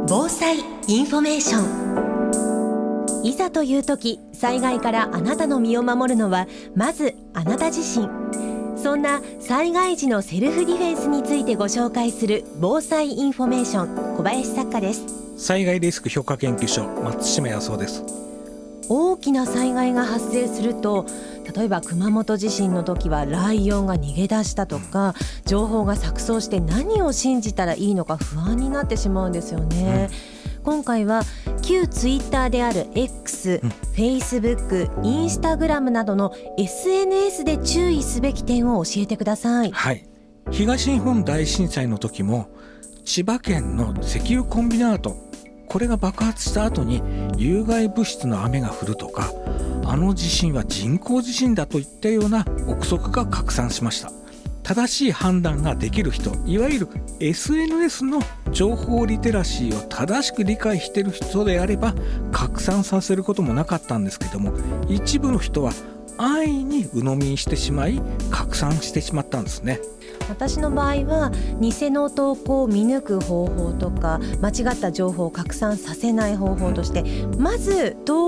防災インフォメーション。いざという時、災害からあなたの身を守るのはまずあなた自身。そんな災害時のセルフディフェンスについてご紹介する防災インフォメーション、小林作家です。 災害リスク評価研究所、松島康夫です。 大きな災害が発生すると、例えば熊本地震の時はライオンが逃げ出したとか、情報が錯綜して何を信じたらいいのか不安になってしまうんですよね。今回は旧ツイッターである X、Facebook、インスタグラムなどの SNS で注意すべき点を教えてください。 はい、東日本大震災の時も千葉県の石油コンビナート、これが爆発した後に有害物質の雨が降るとか、あの地震は人工地震だといったような憶測が拡散しました。正しい判断ができる人、いわゆる SNS の情報リテラシーを正しく理解している人であれば拡散させることもなかったんですけども、一部の人は安易に鵜呑みにしてしまい拡散してしまったんですね。 私の場合は偽の投稿を見抜く方法とか、間違った情報を拡散させない方法として、まず投